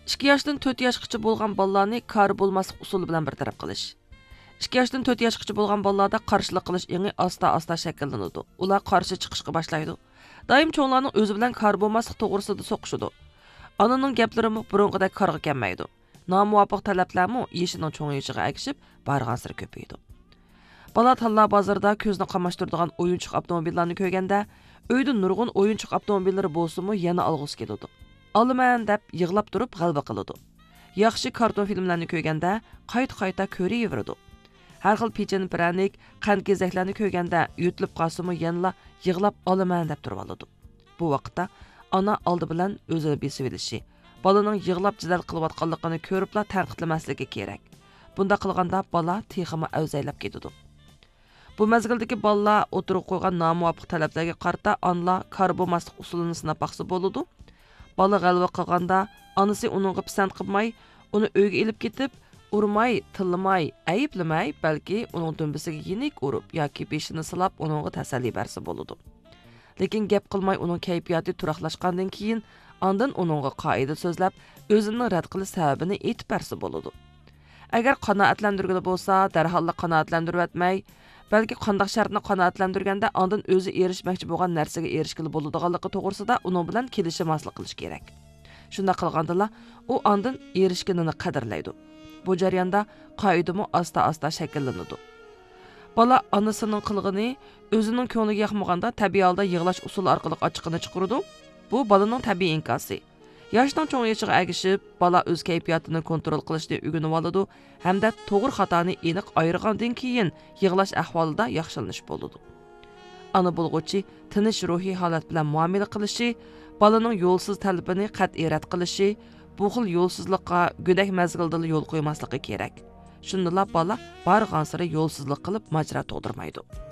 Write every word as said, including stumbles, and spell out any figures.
ikki yoshdan to'rt yoshgacha bo'lgan bolalarni kari bo'lmaslik usuli bilan bartaraf qilish. ikki yoshdan to'rt yoshgacha bo'lgan bolalarda qarshilik qilish еңi asta-asta shakllanadi. Ular qarshi chiqishga boshlaydi. Doim cho'nglarning o'zi bilan kari bo'lmaslik to'g'risida so'qishadi. Onaning gaplari burunqidek qarg'a kelmaydi. Nomuvofiq talablarmi yeshining cho'ngayishiga agishib, bargan sir ko'paydi. Bola tanla bozorida ko'zni qamashtiradigan o'yinchoq avtomobillarni ko'rganda, uyda nurg'un o'yinchoq avtomobillari bo'lsa-mu yana olg'usi keladi. Olaman deb yig'lab turib g'alba qiladi. Yaxshi karton filmlarni ko'rganda qayta-qayta ko'raveradi. Har xil pechin pranik, qand kezaklarni ko'rganda yutilib qolsa-mu yana yig'lab olaman deb turib oladi. Bu vaqtda ona oldi bilan o'zini besib olishi, bolaning yig'lab jidal qilayotganligini ko'ribla tanqidlamasligi kerak. Bunda qilganda bola texima avzaylab ketadi. Bu mezgildagi bolalar o'tirib qo'ygan nomuvofiq talablarga qarata onlar kar bo'lmaslik usulini sinab baqsa bo'ladi. Bola g'alva qilganda onasi uningga pisand qilmay, uni uyga elib ketib, urmay, tillamay, ayiblamay, balki uning dumbisiga yenik urib yoki beshini silab uningga tasalli bersa bo'ladi. Lekin gap qilmay uning kayfiyati turaqlashgandan keyin ondan uningga qoida so'zlab, o'zini rad qilish sababini aytib bersa bo'ladi. Agar qanoatlantirgani bo'lsa, darhol qanoatlantirib etmay, balki qanday shartni qanoatlantirganda ondan o'zi erishmoqchi bo'lgan narsaga erishgili bo'ladiganligi to'g'risida uning bilan kelishmaslik qilish kerak. Shunda qilgandala, u ondan erishganini qadrlaydi. Bu jarayonda qoidami asta-asta shakllanadi. Bola onasining qilg'ini o'zining ko'ngliga yoqmaganda tabiiy holda yig'lash usuli orqali ochiqini chiqaradi. Bu bolaning tabiiy inkosi. Yoshdan cho'ngayishiga agishib, bola o'z kayfiyatini kontrol qilishni o'rganib oladi hamda to'g'ri xatoni aniq ayirgandan keyin yig'lash ahvolida yaxshilanish bo'ladi. Ana bo'lg'uchi tinish ruhiy holat bilan muomala qilishi, bolaning yo'lsiz talabini qat'iy rad qilishi, bu xil yo'lsizlikqa go'dak mazgilda yo'l qo'ymasligi kerak. Shundala bola barg'ansiri yo'lsizlik qilib majra to'ldirmaydi.